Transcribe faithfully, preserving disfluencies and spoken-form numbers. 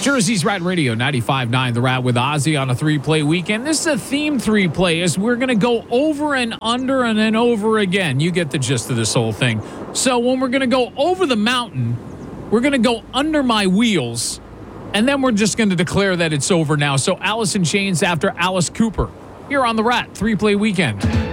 Jersey's Rat Radio, ninety-five point nine The Rat with Ozzy on a three-play weekend. This is a theme three-play as we're going to go over and under and then over again. You get the gist of this whole thing. So when we're going to go over the mountain, we're going to go under my wheels, and then we're just going to declare that it's over now. So Alice in Chains after Alice Cooper here on The Rat, three-play weekend.